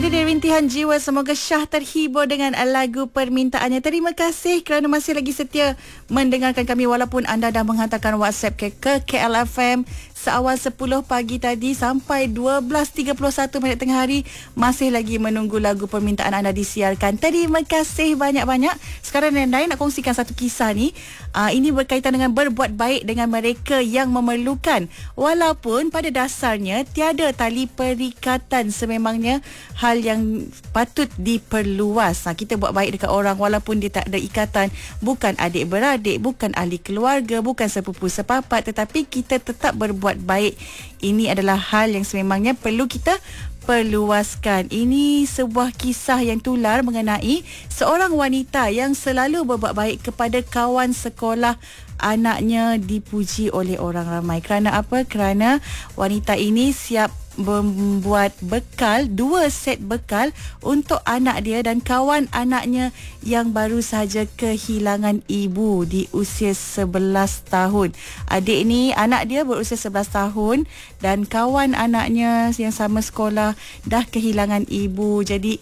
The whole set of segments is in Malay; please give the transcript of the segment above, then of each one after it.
Itu dia rintihan jiwa. Semoga Syah terhibur dengan lagu permintaannya. Terima kasih kerana masih lagi setia mendengarkan kami walaupun anda dah menghantarkan WhatsApp ke KLFM seawal 10 pagi tadi sampai 12.31 minit tengah hari masih lagi menunggu lagu permintaan anda disiarkan. Terima kasih banyak-banyak. Sekarang Nandai nak kongsikan satu kisah ni. Ini berkaitan dengan berbuat baik dengan mereka yang memerlukan. Walaupun pada dasarnya tiada tali perikatan, sememangnya hal yang patut diperluas. Kita buat baik dekat orang walaupun dia tak ada ikatan, bukan adik-beradik, bukan ahli keluarga, bukan sepupu sepapat, tetapi kita tetap berbuat baik. Ini adalah hal yang sememangnya perlu kita perluaskan. Ini sebuah kisah yang tular mengenai seorang wanita yang selalu berbuat baik kepada kawan sekolah anaknya, dipuji oleh orang ramai. Kerana apa? Kerana wanita ini siap membuat bekal, 2 set bekal untuk anak dia dan kawan anaknya yang baru sahaja kehilangan ibu di usia 11 tahun. Adik ni, anak dia berusia 11 tahun dan kawan anaknya yang sama sekolah dah kehilangan ibu. Jadi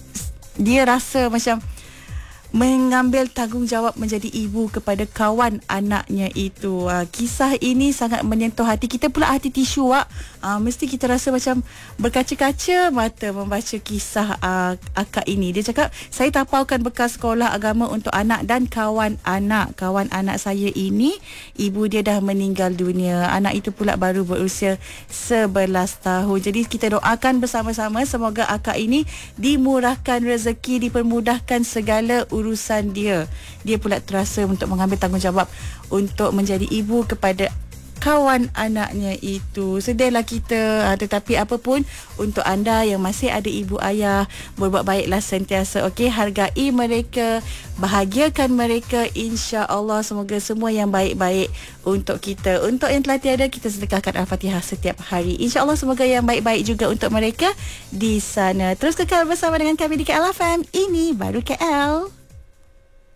dia rasa macam mengambil tanggungjawab menjadi ibu kepada kawan anaknya itu. Kisah ini sangat menyentuh hati. Kita pula hati tisu, mesti kita rasa macam berkaca-kaca mata membaca kisah akak ini. Dia cakap, saya tapaukan bekal sekolah agama untuk anak dan kawan anak. Kawan anak saya ini, ibu dia dah meninggal dunia. Anak itu pula baru berusia 11 tahun. Jadi kita doakan bersama-sama semoga akak ini dimurahkan rezeki, dipermudahkan segala urusan dia. Dia pula terasa untuk mengambil tanggungjawab untuk menjadi ibu kepada kawan anaknya itu. Sedihlah kita, tetapi apa pun untuk anda yang masih ada ibu ayah, berbuat baiklah sentiasa. Okey, hargai mereka, bahagiakan mereka, insya-Allah. Semoga semua yang baik-baik untuk kita. Untuk yang telah tiada, kita sedekahkan Al-Fatihah setiap hari. Insya-Allah semoga yang baik-baik juga untuk mereka di sana. Terus kekal bersama dengan kami di KLFM. Ini baru KL.